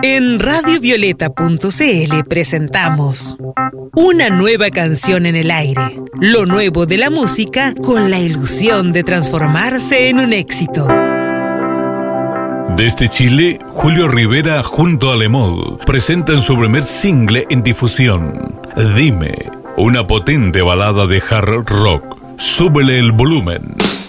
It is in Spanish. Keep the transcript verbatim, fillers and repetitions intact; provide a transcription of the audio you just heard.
En radio violeta punto c l presentamos una nueva canción en el aire, lo nuevo de la música con la ilusión de transformarse en un éxito. Desde Chile, Julio Rivera junto a Lemol presentan su primer single en difusión, Dime, una potente balada de hard rock. Súbele el volumen.